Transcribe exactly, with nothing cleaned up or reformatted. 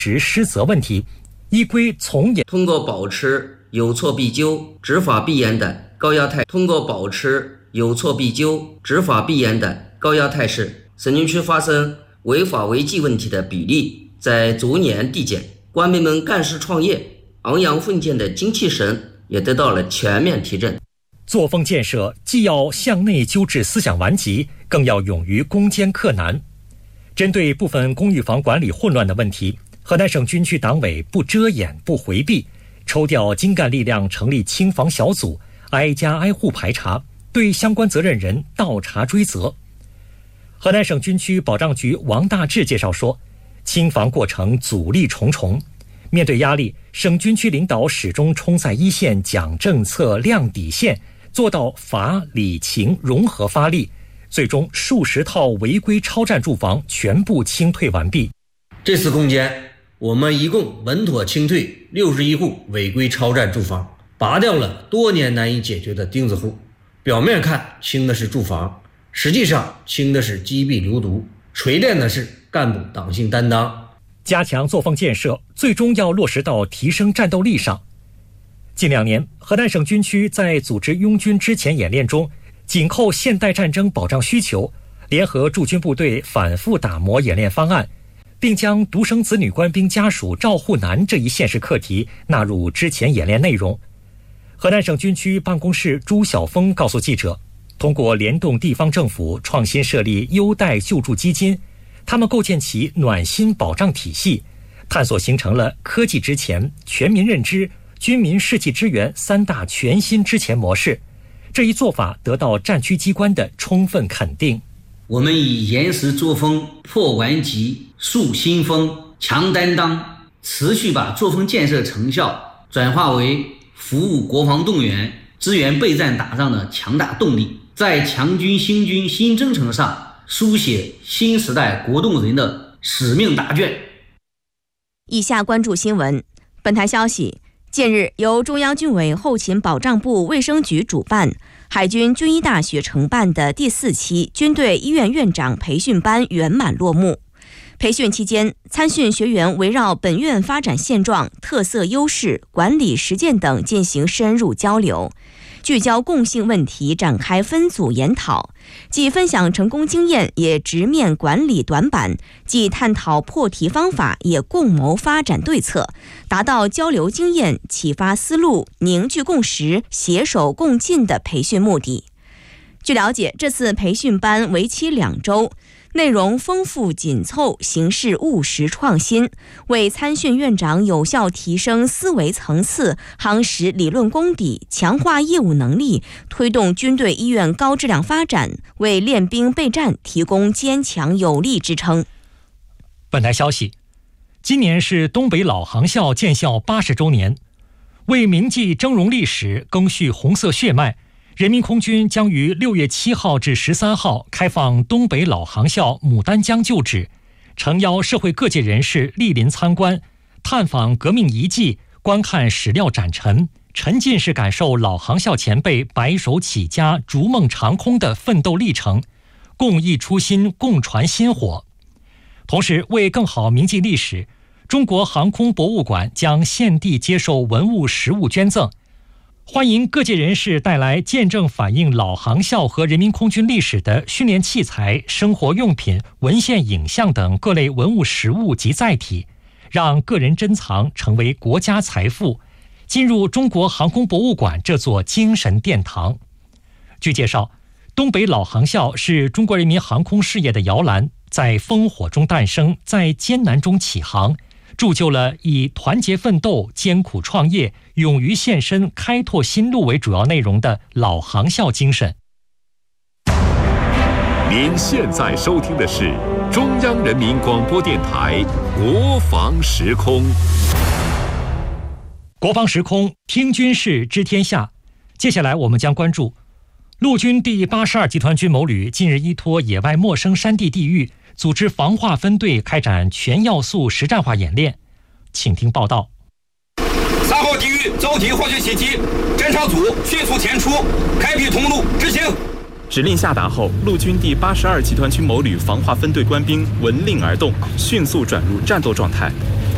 职失责问题，依规从严。 通过保持有错必纠、执法必严的高压态，通过保持有错必纠、执法必严的高压态势，沈军区发生违法违纪问题的比例在逐年递减，官兵们干事创业、昂扬奋进的精气神也得到了全面提振。 作风建设既要向内纠治思想顽疾，更要勇于攻坚克难。针对部分公寓房管理混乱的问题，河南省军区党委不遮掩不回避，抽调精干力量成立清房小组，挨家挨户排查，对相关责任人倒查追责。河南省军区保障局王大志介绍说，清房过程阻力重重，面对压力，省军区领导始终冲在一线，讲政策、亮底线，做到法理情融合发力，最终数十套违规超占住房全部清退完毕。 这次攻坚，我们一共稳妥清退六十一户违规超占住房，拔掉了多年难以解决的钉子户。表面看清的是住房，实际上清的是积弊流毒，锤炼的是干部党性担当。 加强作风建设，最终要落实到提升战斗力上。近两年，河南省军区在组织拥军之前演练中，紧扣现代战争保障需求，联合驻军部队反复打磨演练方案，并将独生子女官兵家属照护难这一现实课题纳入之前演练内容。河南省军区办公室朱晓峰告诉记者，通过联动地方政府创新设立优待救助基金，他们构建起暖心保障体系，探索形成了科技支前、全民认知、军民士气支援三大全新支前模式。这一做法得到战区机关的充分肯定。 我们以严实作风、破顽疾、树新风、强担当，持续把作风建设成效转化为服务国防动员、支援备战打仗的强大动力，在强军兴军新征程上书写新时代国动人的使命答卷。 以下关注新闻。本台消息，近日由中央军委后勤保障部卫生局主办，海军军医大学承办的第四期军队医院院长培训班圆满落幕。培训期间，参训学员围绕本院发展现状、特色优势、管理实践等进行深入交流，聚焦共性问题展开分组研讨，既分享成功经验，也直面管理短板，既探讨破题方法，也共谋发展对策，达到交流经验、启发思路、凝聚共识、携手共进的培训目的。据了解，这次培训班为期两周，内容丰富紧凑，形式务实创新，为参训院长有效提升思维层次、夯实理论功底、强化业务能力，推动军队医院高质量发展，为练兵备战提供坚强有力支撑。 本台消息，今年是东北老航校建校八十周年，为铭记峥嵘历史、赓续红色血脉，人民空军将于六月七号至十三号开放东北老航校牡丹江旧址，诚邀社会各界人士莅临参观，探访革命遗迹，观看史料展陈，沉浸式感受老航校前辈白手起家、逐梦长空的奋斗历程，共益初心，共传薪火。同时，为更好铭记历史，中国航空博物馆将现地接受文物实物捐赠，欢迎各界人士带来见证反映老航校和人民空军历史的训练器材、生活用品、文献影像等各类文物实物及载体，让个人珍藏成为国家财富，进入中国航空博物馆这座精神殿堂。据介绍，东北老航校是中国人民航空事业的摇篮，在烽火中诞生，在艰难中起航，铸就了以团结奋斗、艰苦创业、勇于献身、开拓新路为主要内容的老航校精神。 您现在收听的是中央人民广播电台国防时空。 国防时空，听军事知天下。接下来我们将关注陆军第八十二集团军某旅近日依托野外陌生山地地域，组织防化分队开展全要素实战化演练。请听报道。 三号地域沼地化学气体，侦察组迅速前出，开辟通路，执行。 指令下达后，陆军第八十二集团军某旅防化分队官兵闻令而动，迅速转入战斗状态。